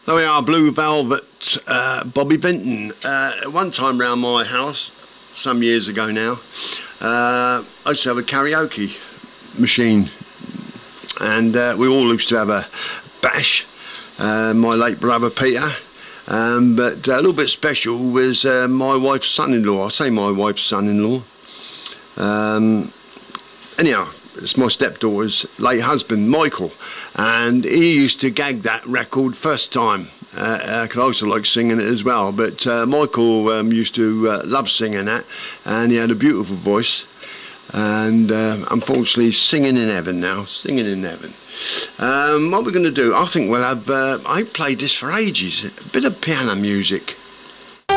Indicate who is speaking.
Speaker 1: There we are, Blue Velvet, Bobby Vinton. One time round my house, some years ago now, I used to have a karaoke machine, and we all used to have a bash, my late brother Peter, but a little bit special was my wife's son-in-law. I say my wife's son-in-law. Anyhow, it's my stepdaughter's late husband, Michael, and he used to gag that record first time. I could also like singing it as well, but Michael used to love singing that, and he had a beautiful voice, and unfortunately he's singing in heaven now, singing in heaven. What we're going to do, I think we'll have, I played this for ages, a bit of piano music.